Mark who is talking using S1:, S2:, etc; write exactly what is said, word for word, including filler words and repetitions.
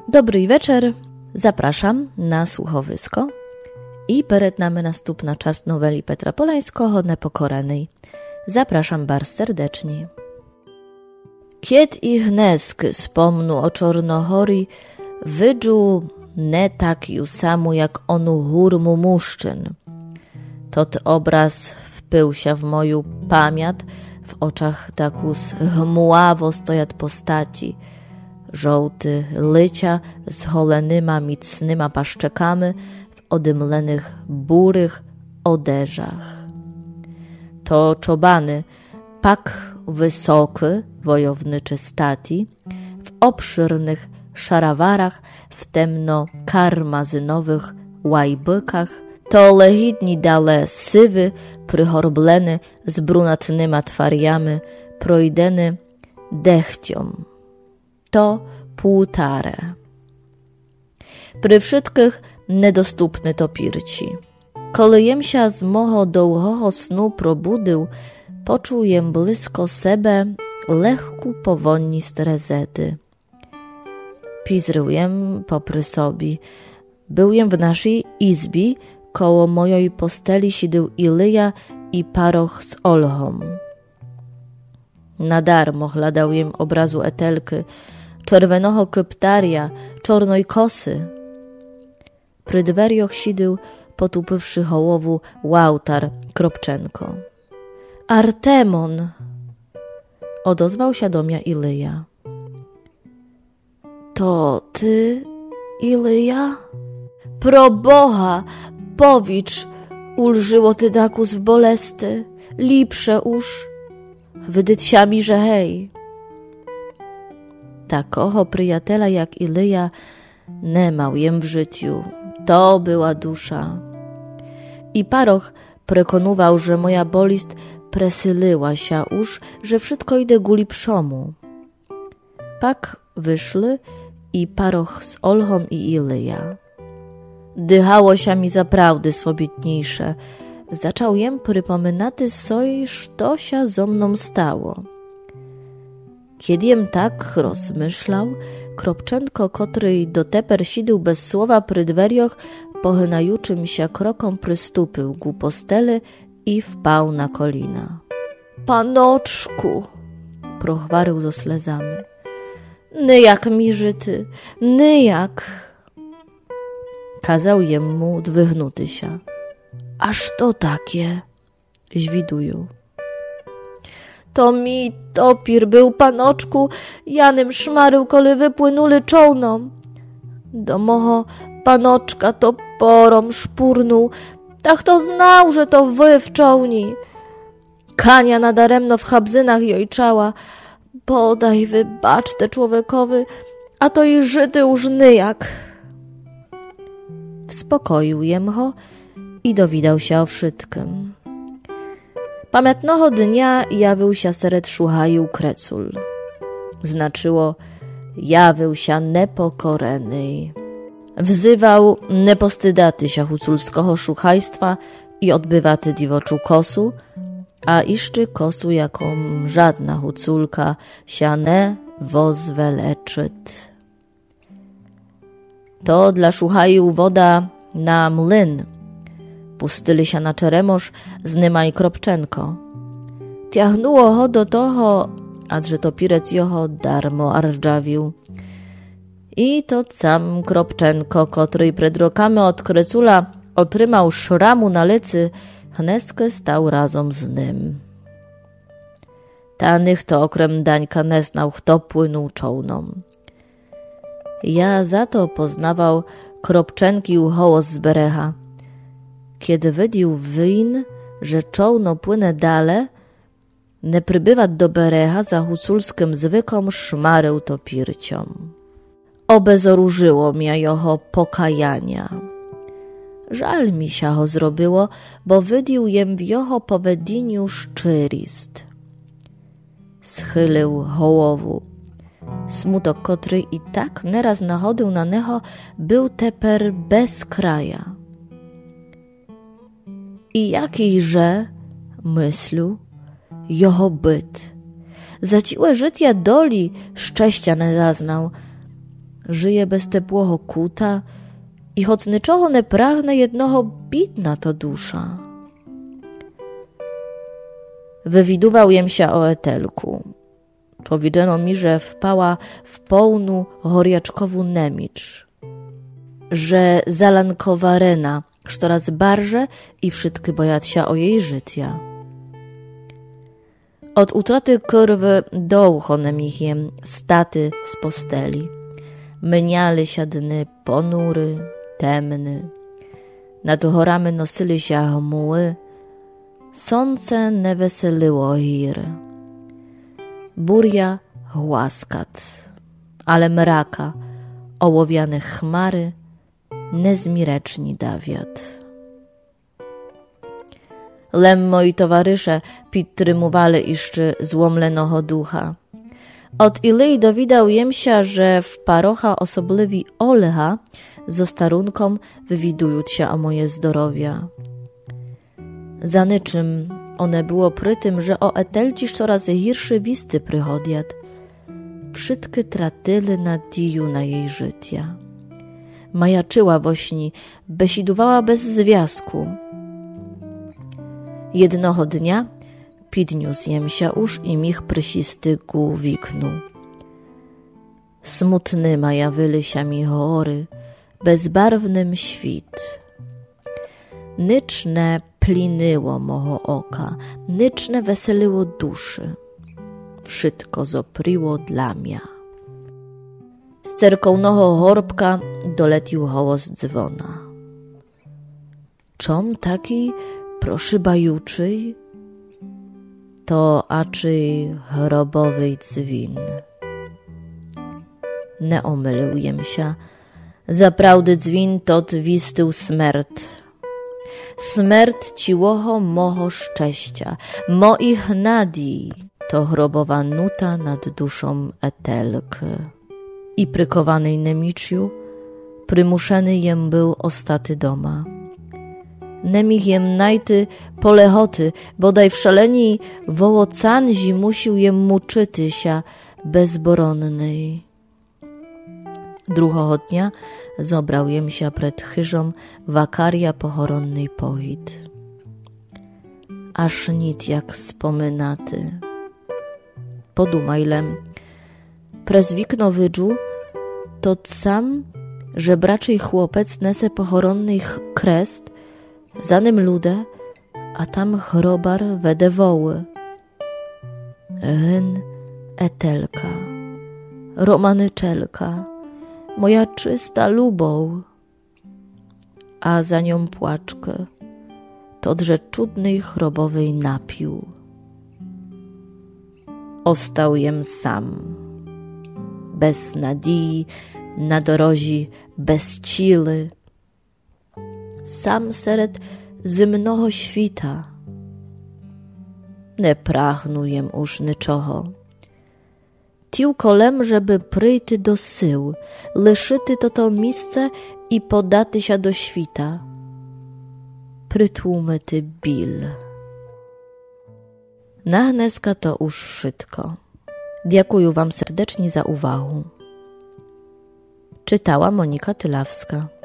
S1: Dobry wieczór, zapraszam na słuchowisko i перед nami наступна часть noweli Petra Polańskiego Nepokorenej. Zapraszam bardzo serdecznie. Kied ich nesk spomnu o Czornohori, wydżu nie tak ju samu jak onu hurmu muszczyn. Tot obraz wpył się w moją pamięć, w oczach takus hmuławo stojat postaci, żołty lycia z holanyma micnyma paszczekami w odymlenych burych odeżach. To czobany, pak wysoki, wojowniczy stati, w obszyrnych szarawarach, w temno-karmazynowych łajbykach, to lehidni dale sywy, prychorbleny z brunatnyma twariami, projdeny dechcią. To półtare. Pry wszystkich niedostupny to pirci. Kole jem się z moho dołhoho snu probudył, poczuł jem blisko sebe lechku powonni strezety. Pizrył jem popry sobie. Był jem w naszej izbie, koło mojej posteli siedział Ilyja i Paroch z Olhą. Nadarmo hladał jem obrazu Etelki, czerwenoho kyptaria, czornej kosy. Pry dwerioch siedział, potupywszy hołowu, Łautar Kropczenko. Artemon! Odozwał się do mnie Ilyja. To ty, Ilyja? Pro Boha, powicz, ulżyło ty dakus w bolesty, lipsze uż, wydycia mi, że hej. Takoho przyjatela jak Ilyja nie mał jem w życiu, to była dusza. I Paroch prekonował, że moja bolist presylyła się już, że wszystko idzie guli przomu. Pak wyszli i Paroch z Olchą i Ilyja. Dychało się mi zaprawdy swobitniejsze. Zaczął jem przypominaty soj, co się zo mną stało. Kiedy jem tak rozmyślał, Kropczenko, który doteper siedział bez słowa pry dwerioch, pohynajuczym się krokom przystúpił ku postele i wpał na kolina. Panoczku, prochwarył zo slezami. Nyjak mi żyty, nyjak. Kazał jemu dwychnuty się. Aż to takie, żwiduju. To mi topir był, panoczku, Janym szmarył, kole wypłynuli czołnom. Do moho panoczka toporом szpurnął, tak to znał, że to wy w czołni. Kania nadaremno w chabzynach jojczała, bodaj wybacz te człowiekowy, a to i żyty już nyjak. Wspokoił jemho i dowiedział się o wszystkim. Pamiętnego dnia jawił się seret szuchaju krecul. Znaczyło, jawił się nepokoreny. Wzywał nepostydaty się huculskiego szuchajstwa i odbywaty diwoczu kosu, a iszczy kosu, jaką żadna huculka się nie wozweleczyt. To dla szuchaju woda na mlyn. Pustyli się na czeremosz z Nyma i Kropczenko. Tiachnuło ho do toho, adże to pirec joho darmo arżdżawił. I to sam Kropczenko, który przed rokami od krecula otrzymał szramu na lecy, hneskę stał razem z nim. Tanych to okrem dańka nie znał, kto płynął czołnom. Ja za to poznawał Kropczenki uchoło z berecha. Kiedy wydił wyn, że czołno płynę dale, nie przybywać do berecha za huculskim zwykom szmarył to pirciom. Obezorużyło mnie jeho pokajania. Żal mi się ho zrobiło, bo wydił jem w jeho powediniu szczyrist. Schylił hołowu. Smutok, który i tak nieraz nachodził na neho, był teper bez kraja. I jakiejże, myślu, jeho byt. Zaciłe życia doli szczęścia nie zaznał. żyje bez tepłoho kuta i choć nyczoho nie pragnę jednoho bidna to dusza. Wywiduwał jem się o etelku. Powiedziano mi, że wpała w pełnu horiaczkowu nemicz, że zalankowa rena, sztoraz barże i wszystkie bojat się o jej życia. Od utraty krwy dołchonem ich jem staty z posteli. Myniali się dny ponury, temny. Nad horami nosili się hmuły. Słońce nie weseliło hir. Burja łaskat, ale mraka, ołowiane chmary, nezmireczni dawiat. Lem moi towarzysze підтримували іще złomlenego ducha. Od ilei dowidał jem się, że w parocha osobliwi Olha zo starunkom wywidują się o moje zdrowia. Za niczym one było pry tym, że o etelci coraz hirszy wisty przychodziat. Wszystkie tratyly nadiju na jej życia. Majaczyła wośni, besidowała bez związku. Jednego dnia podniósł jem się już i mich prysisty ku wiknu. Smutny majawyli się mi hory, bezbarwnym świt. Nicz ne pliniło moho oka, nicz ne weseliło duszy. Wszystko zopriło dla mia. Z cerkownego horbka dolecił hołos dzwona. Czom taki proszybajuczyj? To aczyj chorobowy dzwin. Nie omylił jem się. Zaprawdy dzwin tot wistył smert. Smert ciłoho moho szczęścia, moich nadii. To chorobowa nuta nad duszą etelk. I prykowanej nemiciu, prymuszeny jem był ostaty doma. Nemich jem najty polechoty, bodaj w szaleni wołocanzi musił jem muczyty się bezboronnej. Drugiego dnia zobrał jem się przed chyżą wakaria pochoronnej pohit. Aż nit jak wspominaty. Podumajlem, prez wikno wydżu, to sam żebraczej chłopec nese pochoronnej krest, za nim ludę, a tam chrobar wede woły. Hen etelka, romanyczelka, moja czysta lubą, a za nią płaczkę, todże czudnej chrobowej napił. Ostał jem sam, bez nadziei, na dorozi, bez siły, sam seret zimnego świta. Nie pragnu jem już niczoho. Tylko lem, żeby przyjty do sył, lyszyty to to miejsce i podaty się do świta. Przytłumyty bil. Na dneska to już wszystko. Dziękuję wam serdecznie za uwagę. Czytała Monika Tylawska.